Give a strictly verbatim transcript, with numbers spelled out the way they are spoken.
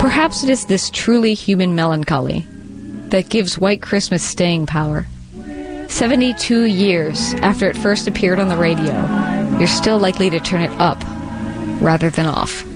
perhaps it is this truly human melancholy that gives White Christmas staying power. seventy-two years after it first appeared on the radio, you're still likely to turn it up rather than off.